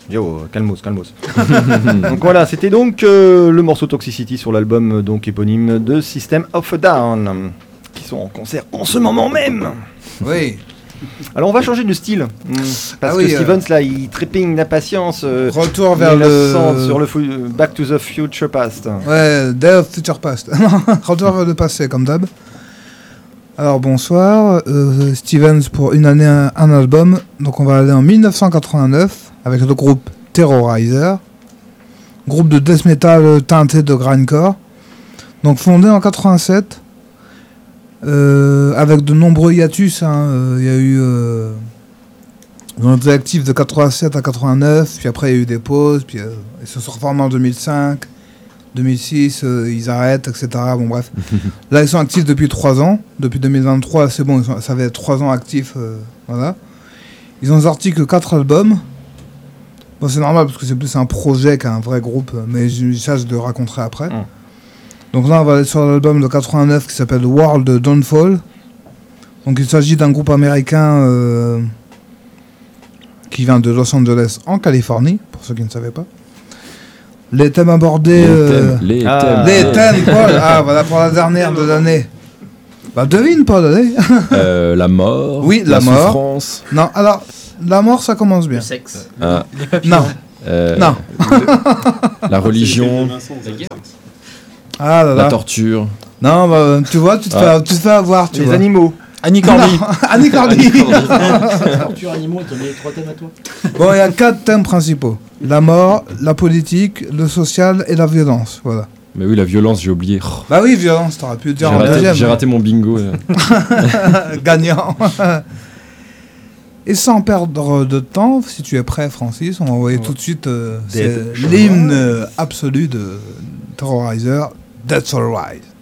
Yo, calmos. Donc voilà, c'était donc le morceau Toxicity sur l'album donc éponyme de System of a Down, qui sont en concert en ce moment même. Oui. Alors on va changer de style, parce que Stevens là, il trépigne d'impatience. Retour vers le sur le Back to the Future Past. Ouais, Day of Future Past. Retour vers le passé comme d'hab. Alors bonsoir, Stevens pour une année un album. Donc on va aller en 1989 avec le groupe Terrorizer, groupe de death metal teinté de grindcore. Donc fondé en 87. Avec de nombreux hiatus, il y a eu ils ont été actifs de 87 à 89, puis après il y a eu des pauses, puis ils se sont reformés en 2005, 2006, ils arrêtent, etc. Bon bref. Là ils sont actifs depuis 3 ans, depuis 2023 c'est bon, ça fait 3 ans actifs, voilà. Ils ont sorti que 4 albums. Bon c'est normal parce que c'est plus un projet qu'un vrai groupe, mais ça je le raconterai après. Donc là, on va aller sur l'album de 89 qui s'appelle World Downfall. Donc il s'agit d'un groupe américain qui vient de Los Angeles en Californie, pour ceux qui ne savaient pas. Les thèmes abordés... Les thèmes, Paul. Ah, voilà pour la dernière de l'année. Bah devine, Paul, allez. La mort. Oui, la mort. Souffrance. Non, alors, la mort, ça commence bien. Le sexe. Les papillons. Non. Non. La religion. Ah là là. La torture. Non, bah, tu vois, tu te fais avoir, tu Les vois. animaux. Annie Cordy. Annie Cordy. Torture animaux, t'as mis les 3 thèmes à toi. Bon, il y a 4 thèmes principaux. La mort, la politique, le social et la violence, voilà. Mais oui, la violence, j'ai oublié. Oh, Bah oui, violence, t'aurais pu le dire en deuxième. j'ai raté mon bingo. Gagnant. Et sans perdre de temps, si tu es prêt, Francis, on va envoyer tout de suite c'est l'hymne absolu de Terrorizer, That's Alright.